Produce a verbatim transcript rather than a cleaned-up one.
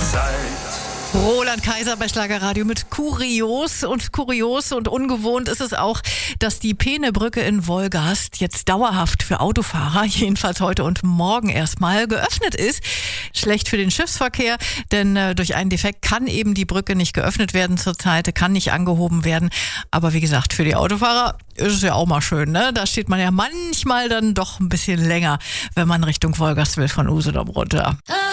Zeit. Roland Kaiser bei Schlagerradio mit Kurios. Und kurios und ungewohnt ist es auch, dass die Peenebrücke in Wolgast jetzt dauerhaft für Autofahrer, jedenfalls heute und morgen erstmal, geöffnet ist. Schlecht für den Schiffsverkehr, denn äh, durch einen Defekt kann eben die Brücke nicht geöffnet werden zurzeit, kann nicht angehoben werden. Aber wie gesagt, für die Autofahrer ist es ja auch mal schön, ne? Da steht man ja manchmal dann doch ein bisschen länger, wenn man Richtung Wolgast will von Usedom runter.